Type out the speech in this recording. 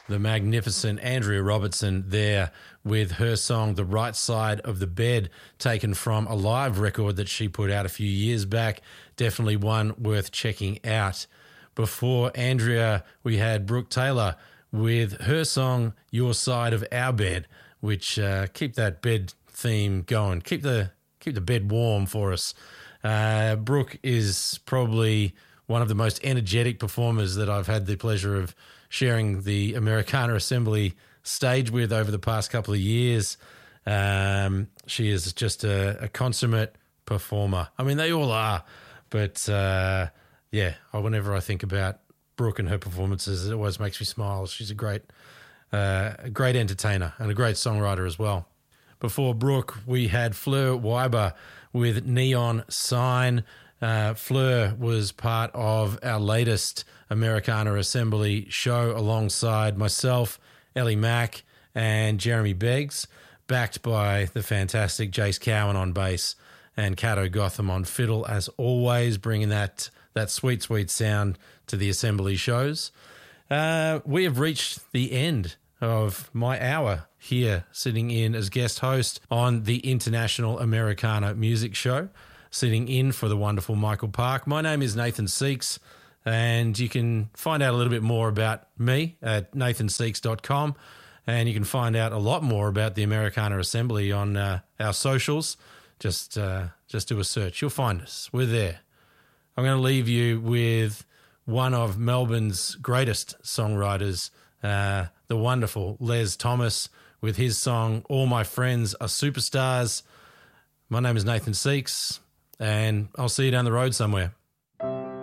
The magnificent Andrea Robertson there with her song The Right Side of the Bed, taken from a live record that she put out a few years back. Definitely one worth checking out. Before Andrea, we had Brooke Taylor with her song Your Side of Our Bed, which keep that bed theme going. Keep the bed warm for us. Brooke is probably one of the most energetic performers that I've had the pleasure of sharing the Americana Assembly stage with over the past couple of years. She is just a consummate performer. I mean, they all are, but whenever I think about Brooke and her performances, it always makes me smile. She's a great entertainer and a great songwriter as well. Before Brooke, we had Fleur Weiber with Neon Sign. Fleur was part of our latest Americana Assembly show alongside myself, Ellie Mack, and Jeremy Beggs, backed by the fantastic Jace Cowan on bass and Cato Gotham on fiddle, as always, bringing that sweet, sweet sound to the Assembly shows. We have reached the end of my hour here, sitting in as guest host on the International Americana Music Show, sitting in for the wonderful Michael Park. My name is Nathan Seeks, and you can find out a little bit more about me at nathanseeks.com, and you can find out a lot more about the Americana Assembly on our socials. Just do a search. You'll find us. We're there. I'm going to leave you with one of Melbourne's greatest songwriters, the wonderful Les Thomas, with his song All My Friends Are Superstars. My name is Nathan Seeks, and I'll see you down the road somewhere.